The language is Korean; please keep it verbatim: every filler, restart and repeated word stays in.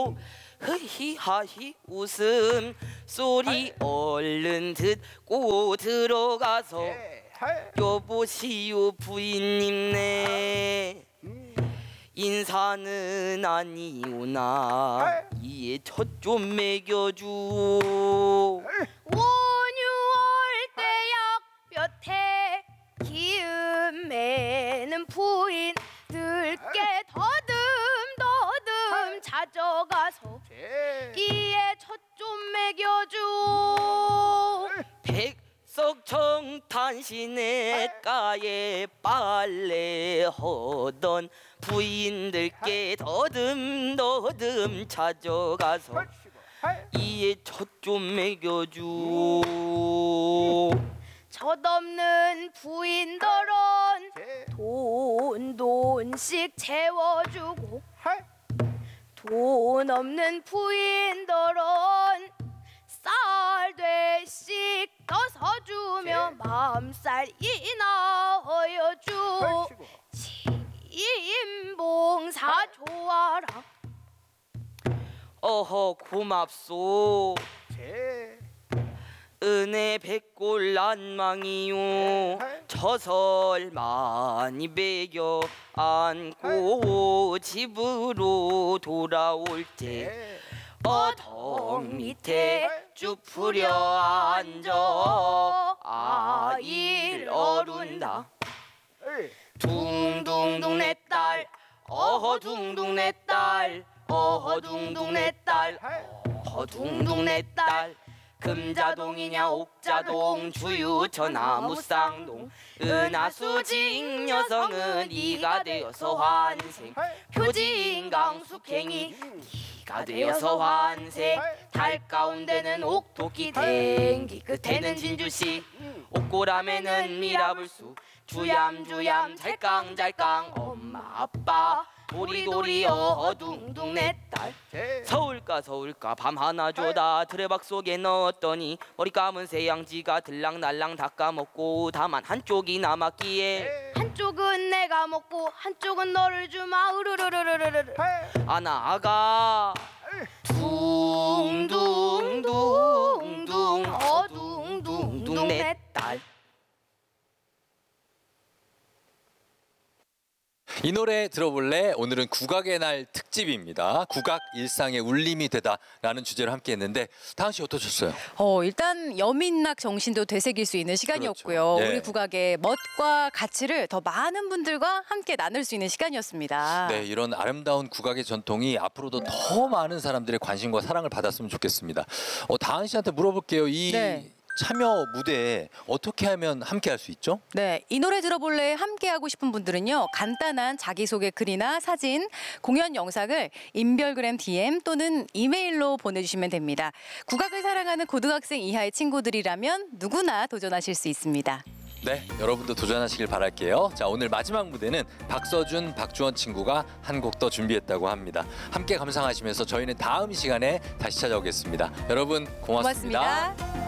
주고 흐히하히 웃음 소리 얼른 듣고 들어가서 여보시오 부인님네 인사는 아니오나 이에 첫 좀 먹여줘. 온유월 때약 볕에 기음 매는 부인들께 더듬더듬 찾아가서 이에 첫 좀 먹여줘. 백석청탄신의 가에 빨래하던 부인들께 더듬더듬 찾아가서 이에 첫 좀 먹여줘. 젖없는 부인들은 돈 돈씩 채워주고 돈 없는 부인들은 쌀 되씩 떠서주며 맘살이나 허여주. 임봉사 좋아라. 어허 고맙소. 은혜 백골 난망이요. 처설 많이 배겨 안고 집으로 돌아올 때 어덕 밑에 쭉 풀려 앉아 아이를 어룬다. 둥둥둥 내 딸 어허 둥둥 내 딸 어허 둥둥 내 딸 어허 둥둥 내 딸 금자동이냐 옥자동 주유처 나무쌍동 은하수직 여성은 이가 되어서 환생 표진강숙행이 이가 되어서 환생 달 가운데는 옥토끼 댕기 끝에는 진주씨 옥고람에는 미라불수 주얌주얌 잘깡잘깡 엄마 아빠 도리도리 어둥둥 내 딸 서울까 서울까 밤 하나 줘다 드레박 속에 넣었더니 머리 감은 새양지가 들랑날랑 닦아먹고 다만 한쪽이 남았기에 한쪽은 내가 먹고 한쪽은 너를 주마. 으르르르르르르. 아나 아가 둥둥둥둥 어둥둥둥 내 딸. 이 노래 들어볼래? 오늘은 국악의 날 특집입니다. 국악 일상의 울림이 되다라는 주제로 함께했는데 다은 씨 어떠셨어요? 어, 일단 여민락 정신도 되새길 수 있는 시간이었고요. 그렇죠. 예. 우리 국악의 멋과 가치를 더 많은 분들과 함께 나눌 수 있는 시간이었습니다. 네, 이런 아름다운 국악의 전통이 앞으로도 더 많은 사람들의 관심과 사랑을 받았으면 좋겠습니다. 어, 다은 씨한테 물어볼게요. 이 네. 참여 무대에 어떻게 하면 함께 할 수 있죠? 네, 이 노래 들어볼래 함께 하고 싶은 분들은요. 간단한 자기소개 글이나 사진, 공연 영상을 인별그램 디엠 또는 이메일로 보내주시면 됩니다. 국악을 사랑하는 고등학생 이하의 친구들이라면 누구나 도전하실 수 있습니다. 네, 여러분도 도전하시길 바랄게요. 자, 오늘 마지막 무대는 박서준, 박주원 친구가 한 곡 더 준비했다고 합니다. 함께 감상하시면서 저희는 다음 시간에 다시 찾아오겠습니다. 여러분 고맙습니다. 고맙습니다.